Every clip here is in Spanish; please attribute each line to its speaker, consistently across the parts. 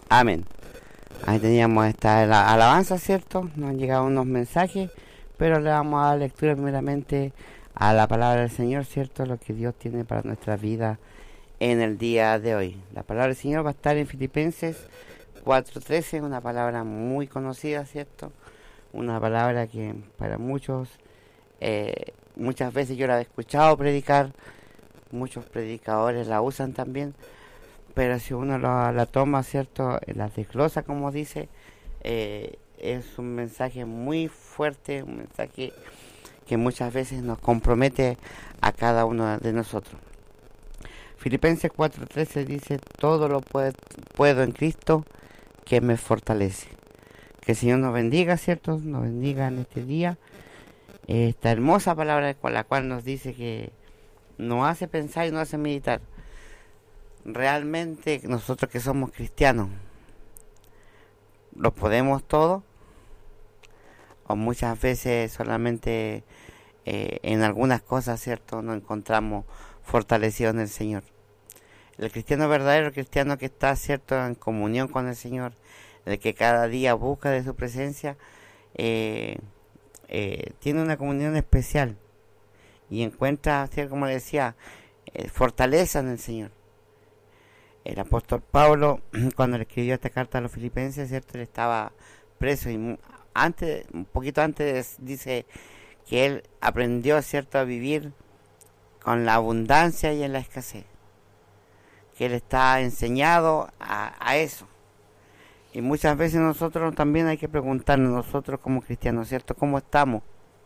Speaker 1: Amén. Ahí teníamos esta alabanza, ¿cierto? Nos han llegado unos mensajes, pero le vamos a dar lectura primeramente a la palabra del Señor, ¿cierto? Lo que Dios tiene para nuestra vida en el día de hoy. La palabra del Señor va a estar en Filipenses 4:13, una palabra muy conocida, ¿cierto? Una palabra que para muchos, muchas veces yo la he escuchado predicar, muchos predicadores la usan también, pero si uno la toma, ¿cierto? La desglosa, como dice, es un mensaje muy fuerte, un mensaje que muchas veces nos compromete a cada uno de nosotros. Filipenses 4:13 dice: todo lo puedo en Cristo que me fortalece. Que el Señor nos bendiga, ¿cierto? Nos bendiga en este día. Esta hermosa palabra con la cual nos dice que nos hace pensar y nos hace meditar. Realmente nosotros que somos cristianos, ¿lo podemos todo? O muchas veces solamente en algunas cosas, ¿cierto?, nos encontramos fortalecidos en el Señor. El cristiano verdadero, el cristiano que está, ¿cierto?, en comunión con el Señor, el que cada día busca de su presencia, tiene una comunión especial y encuentra, ¿cierto?, como le decía, fortaleza en el Señor. El apóstol Pablo, cuando le escribió esta carta a los filipenses, ¿cierto?, él estaba preso y un poquito antes dice que él aprendió, ¿cierto?, a vivir con la abundancia y en la escasez, que él está enseñado a eso. Y muchas veces nosotros también hay que preguntarnos, nosotros como cristianos, ¿cierto?, ¿cómo estamos?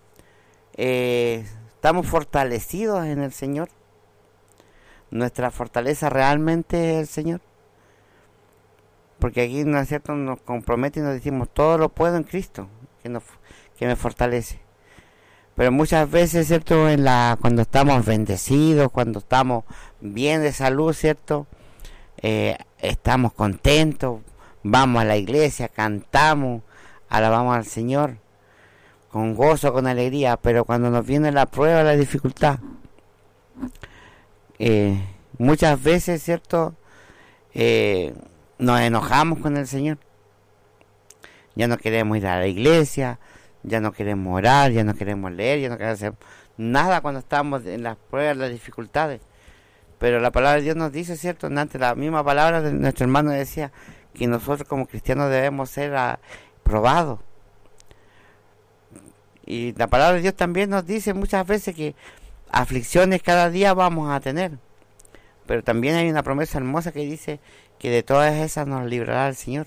Speaker 1: ¿Estamos fortalecidos en el Señor? ¿Nuestra fortaleza realmente es el Señor? Porque aquí, ¿no es cierto?, nos compromete y nos decimos: todo lo puedo en Cristo que me fortalece. Pero muchas veces, ¿cierto?, cuando estamos bendecidos, cuando estamos bien de salud, ¿cierto?, estamos contentos, vamos a la iglesia, cantamos, alabamos al Señor con gozo, con alegría. Pero cuando nos viene la prueba, la dificultad, muchas veces, ¿cierto?, nos enojamos con el Señor. Ya no queremos ir a la iglesia, ya no queremos orar, ya no queremos leer, ya no queremos hacer nada cuando estamos en las pruebas, las dificultades. Pero la palabra de Dios nos dice, ¿cierto?, ante la misma palabra de nuestro hermano decía que nosotros como cristianos debemos ser probados. Y la palabra de Dios también nos dice muchas veces que aflicciones cada día vamos a tener. Pero también hay una promesa hermosa que dice que de todas esas nos librará el Señor.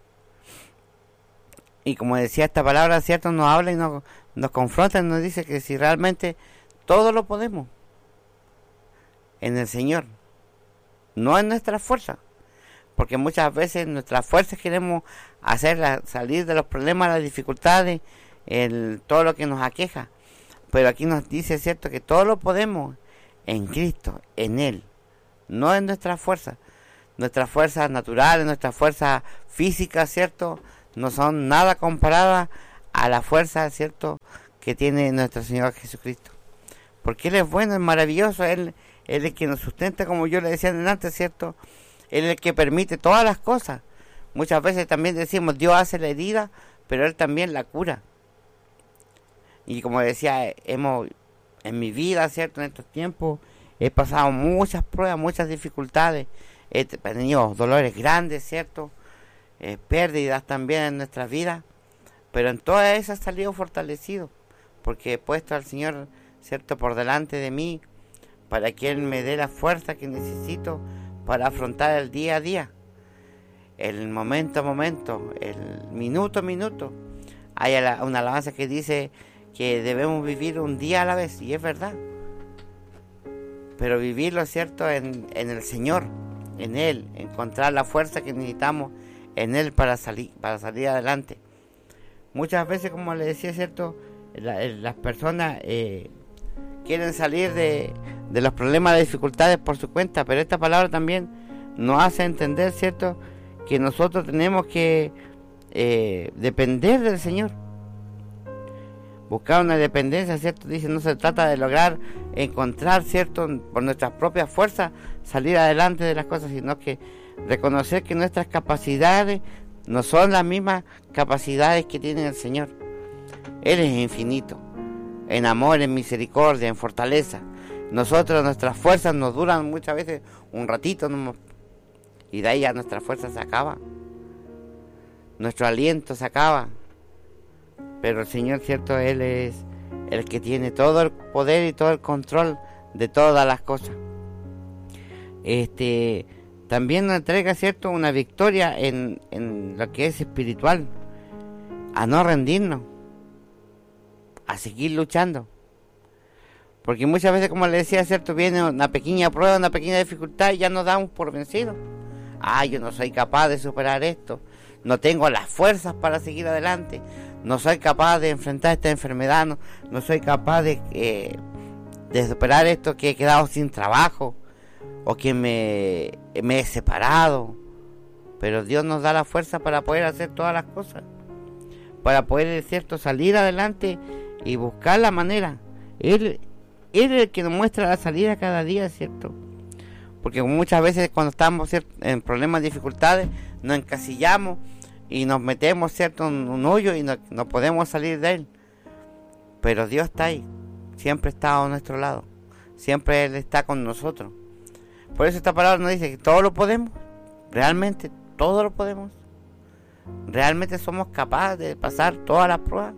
Speaker 1: Y como decía esta palabra, ¿cierto?, nos habla y nos confronta y nos dice que si realmente todo lo podemos en el Señor, no en nuestra fuerza. Porque muchas veces nuestras fuerzas queremos salir de los problemas, las dificultades, todo lo que nos aqueja. Pero aquí nos dice, ¿cierto?, que todo lo podemos en Cristo, en Él, no en nuestras fuerzas. Nuestras fuerzas naturales, nuestras fuerzas físicas, ¿cierto?, no son nada comparadas a la fuerza, ¿cierto?, que tiene nuestro Señor Jesucristo. Porque Él es bueno, es maravilloso, Él es el que nos sustenta, como yo le decía antes, ¿cierto? Él es el que permite todas las cosas. Muchas veces también decimos, Dios hace la herida, pero Él también la cura. Y como decía, en mi vida, ¿cierto?, en estos tiempos, he pasado muchas pruebas, muchas dificultades, he tenido dolores grandes, ¿cierto?, pérdidas también en nuestras vidas, pero en todas esas he salido fortalecido, porque he puesto al Señor, ¿cierto?, por delante de mí, para que Él me dé la fuerza que necesito para afrontar el día a día, el momento a momento, el minuto a minuto. Hay una alabanza que dice que debemos vivir un día a la vez, y es verdad, pero vivirlo, ¿cierto?, en el Señor, en Él, encontrar la fuerza que necesitamos en Él para salir adelante. Muchas veces, como le decía, ¿cierto?, las personas quieren salir de los problemas, de dificultades por su cuenta, pero esta palabra también nos hace entender, ¿cierto?, que nosotros tenemos que depender del Señor. buscar una independencia, ¿cierto? Dice, no se trata de lograr encontrar, ¿cierto?, por nuestras propias fuerzas salir adelante de las cosas, sino que reconocer que nuestras capacidades no son las mismas capacidades que tiene el Señor. Él es infinito, en amor, en misericordia, en fortaleza. Nosotros, nuestras fuerzas nos duran muchas veces un ratito, y de ahí ya nuestra fuerza se acaba, nuestro aliento se acaba. Pero el Señor, ¿cierto?, Él es el que tiene todo el poder y todo el control de todas las cosas. También nos entrega, ¿cierto?, una victoria en lo que es espiritual, a no rendirnos, a seguir luchando. Porque muchas veces, como le decía, ¿cierto?, viene una pequeña prueba, una pequeña dificultad y ya nos damos por vencidos. Yo no soy capaz de superar esto, no tengo las fuerzas para seguir adelante, no soy capaz de enfrentar esta enfermedad, no soy capaz de superar esto, que he quedado sin trabajo o que me he separado. Pero Dios nos da la fuerza para poder hacer todas las cosas, para poder, ¿cierto?, salir adelante y buscar la manera. Él es el que nos muestra la salida cada día, ¿cierto? Porque muchas veces cuando estamos, ¿cierto?, en problemas, dificultades, nos encasillamos y nos metemos, ¿cierto?, en un hoyo y no podemos salir de él. Pero Dios está ahí, siempre está a nuestro lado, siempre Él está con nosotros. Por eso esta palabra nos dice que todo lo podemos, realmente todo lo podemos. Realmente somos capaces de pasar todas las pruebas.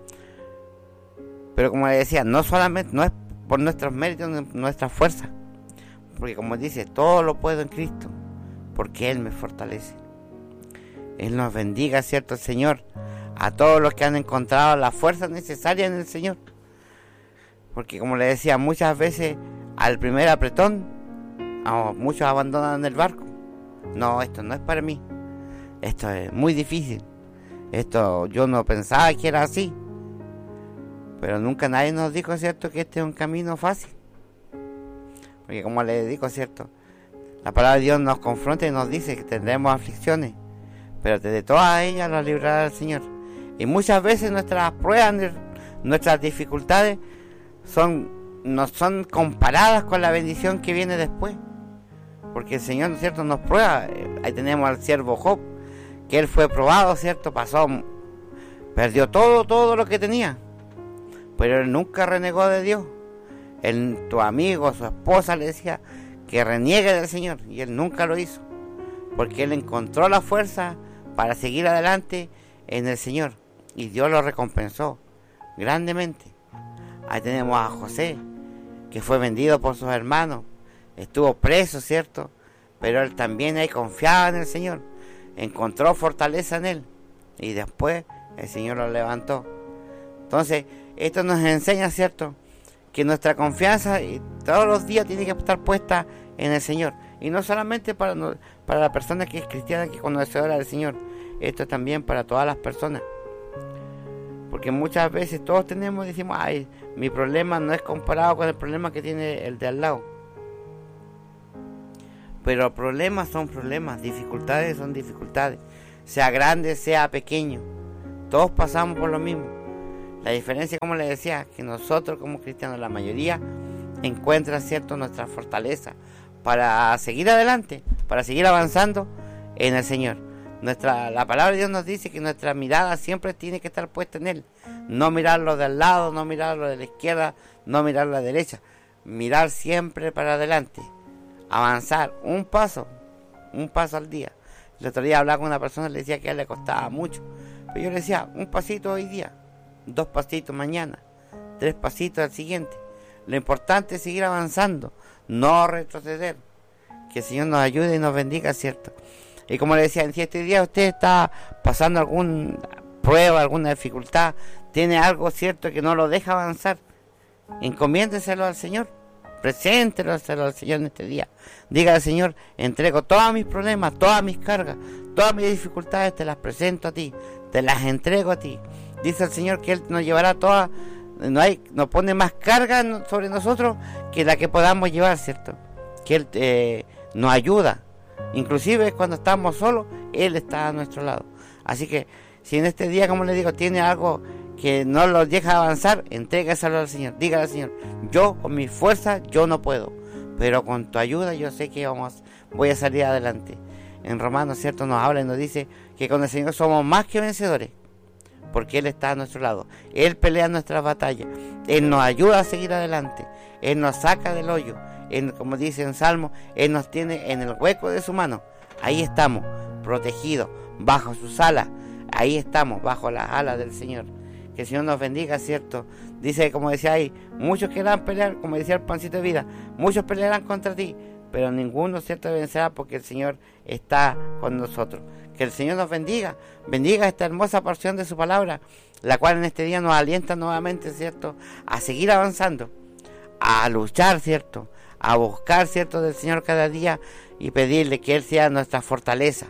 Speaker 1: Pero como le decía, no es por nuestros méritos, nuestra fuerza, porque como dice, todo lo puedo en Cristo, porque Él me fortalece. Él nos bendiga, ¿cierto, Señor? A todos los que han encontrado la fuerza necesaria en el Señor. Porque como le decía, muchas veces al primer apretón, muchos abandonan el barco. No, esto no es para mí. Esto es muy difícil. Esto yo no pensaba que era así. Pero nunca nadie nos dijo, ¿cierto?, que este es un camino fácil. Porque como le digo, ¿cierto?, la palabra de Dios nos confronta y nos dice que tendremos aflicciones, pero de todas ellas las librará el Señor. Y muchas veces nuestras pruebas, nuestras dificultades no son comparadas con la bendición que viene después. Porque el Señor, ¿cierto?, nos prueba. Ahí tenemos al siervo Job, que él fue probado, ¿cierto?, perdió todo lo que tenía, pero él nunca renegó de Dios. Tu amigo, su esposa le decía que reniegue del Señor, y él nunca lo hizo, porque él encontró la fuerza para seguir adelante en el Señor, y Dios lo recompensó grandemente. Ahí tenemos a José, que fue vendido por sus hermanos, estuvo preso, ¿cierto?, pero él también ahí confiaba en el Señor, encontró fortaleza en él, y después el Señor lo levantó. Entonces, esto nos enseña, ¿cierto?, que nuestra confianza todos los días tiene que estar puesta en el Señor. Y no solamente para la persona que es cristiana, que es conocedora del Señor. Esto también para todas las personas. Porque muchas veces todos decimos, mi problema no es comparado con el problema que tiene el de al lado. Pero problemas son problemas, dificultades son dificultades. Sea grande, sea pequeño. Todos pasamos por lo mismo. La diferencia, como les decía, que nosotros como cristianos, la mayoría, encuentra, ¿cierto?, nuestra fortaleza para seguir adelante, para seguir avanzando en el Señor. La palabra de Dios nos dice que nuestra mirada siempre tiene que estar puesta en Él. No mirarlo del lado, no mirarlo de la izquierda, no mirarlo a la derecha. Mirar siempre para adelante. Avanzar un paso al día. El otro día hablaba con una persona y le decía que a él le costaba mucho. Pero yo le decía, un pasito hoy día, 2 pasitos mañana, 3 pasitos al siguiente. Lo importante es seguir avanzando, no retroceder. Que el Señor nos ayude y nos bendiga, ¿cierto? Y como le decía, si este día usted está pasando alguna prueba, alguna dificultad, tiene algo, ¿cierto?, que no lo deja avanzar, encomiéndeselo al Señor, preséntelo al Señor en este día. Diga al Señor, entrego todos mis problemas, todas mis cargas, todas mis dificultades, te las presento a ti, te las entrego a ti. Dice el Señor que Él nos llevará todas, nos pone más carga sobre nosotros que la que podamos llevar, ¿cierto? Que Él nos ayuda. Inclusive cuando estamos solos, Él está a nuestro lado. Así que si en este día, como les digo, tiene algo que no los deja avanzar, entrégaselo al Señor. Dígale al Señor, yo con mi fuerza yo no puedo, pero con tu ayuda yo sé que voy a salir adelante. En Romanos, ¿cierto?, nos habla y nos dice que con el Señor somos más que vencedores, porque Él está a nuestro lado. Él pelea nuestras batallas. Él nos ayuda a seguir adelante. Él nos saca del hoyo. Él, como dice en Salmo, Él nos tiene en el hueco de su mano. Ahí estamos, protegidos, bajo sus alas. Ahí estamos, bajo las alas del Señor. Que el Señor nos bendiga, ¿cierto? Dice, como decía ahí, muchos querrán pelear, como decía el pancito de vida, muchos pelearán contra ti, pero ninguno, ¿cierto?, vencerá, porque el Señor está con nosotros. Que el Señor nos bendiga esta hermosa porción de su palabra, la cual en este día nos alienta nuevamente, ¿cierto?, a seguir avanzando, a luchar, ¿cierto?, a buscar, ¿cierto?, del Señor cada día y pedirle que Él sea nuestra fortaleza.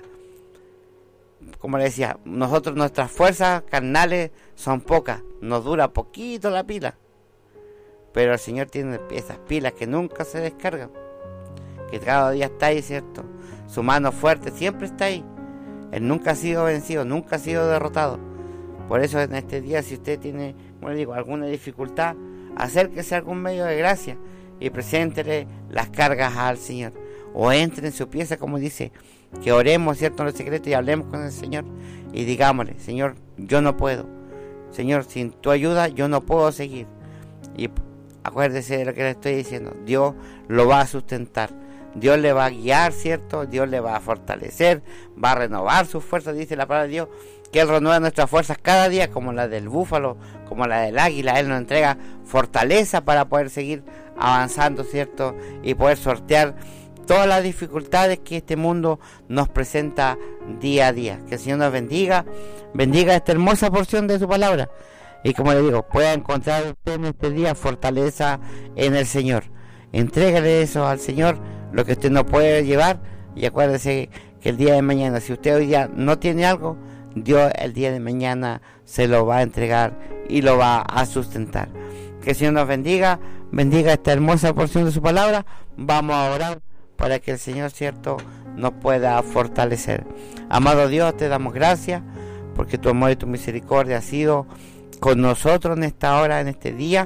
Speaker 1: Como le decía, nuestras fuerzas carnales son pocas, nos dura poquito la pila, pero el Señor tiene esas pilas que nunca se descargan, que cada día está ahí, ¿cierto? Su mano fuerte siempre está ahí. Él nunca ha sido vencido, nunca ha sido derrotado. Por eso en este día, si usted tiene, como le digo, alguna dificultad, acérquese a algún medio de gracia y preséntele las cargas al Señor. O entre en su pieza, como dice, que oremos, ¿cierto?, en los secretos y hablemos con el Señor y digámosle, Señor, yo no puedo. Señor, sin tu ayuda yo no puedo seguir. Y acuérdese de lo que le estoy diciendo, Dios lo va a sustentar. Dios le va a guiar, ¿cierto? Dios le va a fortalecer, va a renovar sus fuerzas, dice la palabra de Dios, que Él renueva nuestras fuerzas cada día, como la del búfalo, como la del águila. Él nos entrega fortaleza para poder seguir avanzando, ¿cierto? Y poder sortear todas las dificultades que este mundo nos presenta día a día. Que el Señor nos bendiga esta hermosa porción de su palabra. Y como le digo, pueda encontrar usted en este día fortaleza en el Señor. Entrégale eso al Señor, lo que usted no puede llevar, y acuérdese que el día de mañana, si usted hoy día no tiene algo, Dios el día de mañana se lo va a entregar y lo va a sustentar. Que el Señor nos bendiga esta hermosa porción de su palabra. Vamos a orar para que el Señor, ¿cierto?, nos pueda fortalecer. Amado Dios, te damos gracias porque tu amor y tu misericordia ha sido con nosotros en esta hora, en este día,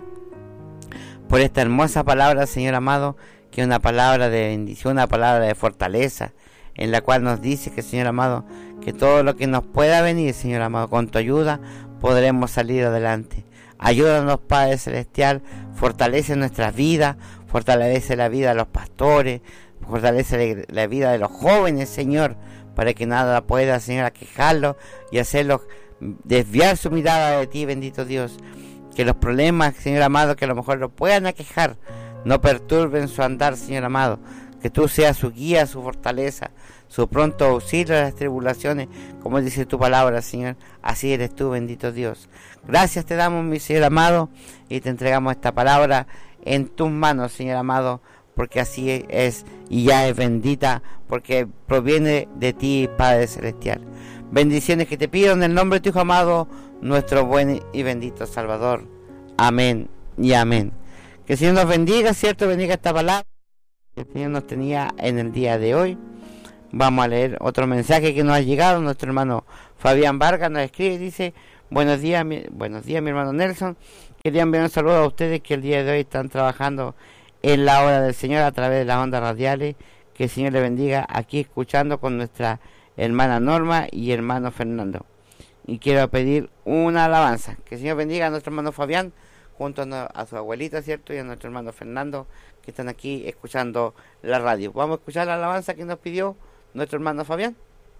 Speaker 1: por esta hermosa palabra, Señor amado, que es una palabra de bendición, una palabra de fortaleza, en la cual nos dice que, Señor amado, que todo lo que nos pueda venir, Señor amado, con tu ayuda podremos salir adelante. Ayúdanos, Padre Celestial, fortalece nuestras vidas, fortalece la vida de los pastores, fortalece la vida de los jóvenes, Señor, para que nada pueda, Señor, aquejarlos y hacerlos desviar su mirada de ti, bendito Dios. Que los problemas, Señor amado, que a lo mejor lo puedan aquejar, no perturben su andar, Señor amado. Que tú seas su guía, su fortaleza, su pronto auxilio a las tribulaciones, como dice tu palabra, Señor. Así eres tú, bendito Dios. Gracias te damos, mi Señor amado, y te entregamos esta palabra en tus manos, Señor amado, porque así es y ya es bendita, porque proviene de ti, Padre Celestial. Bendiciones que te pido en el nombre de tu Hijo amado, nuestro buen y bendito Salvador. Amén y amén. Que el Señor nos bendiga, ¿cierto? Bendiga esta palabra que el Señor nos tenía en el día de hoy. Vamos a leer otro mensaje que nos ha llegado. Nuestro hermano Fabián Vargas nos escribe y dice: buenos días mi hermano Nelson. Quería enviar un saludo a ustedes que el día de hoy están trabajando en la obra del Señor a través de las ondas radiales. Que el Señor le bendiga aquí escuchando con nuestra hermana Norma y hermano Fernando. Y quiero pedir una alabanza. Que el Señor bendiga a nuestro hermano Fabián junto a su abuelita, ¿cierto? Y a nuestro hermano Fernando, que están aquí escuchando la radio. Vamos a escuchar la alabanza que nos pidió nuestro hermano Fabián.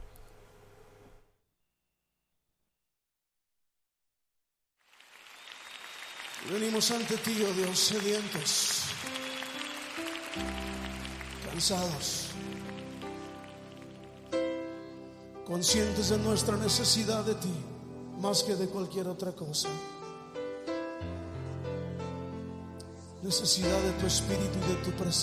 Speaker 2: Venimos ante ti, oh Dios, sedientos, cansados, conscientes de nuestra necesidad de ti, más que de cualquier otra cosa. Necesidad de tu espíritu y de tu presencia.